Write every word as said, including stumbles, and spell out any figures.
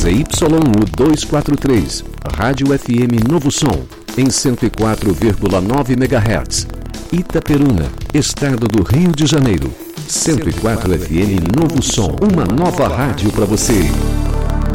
Z Y U duzentos e quarenta e três, Rádio F M Novo Som, em cento e quatro vírgula nove megahertz. Itaperuna, Estado do Rio de Janeiro. cento e quatro F M Novo Som, uma nova rádio para você.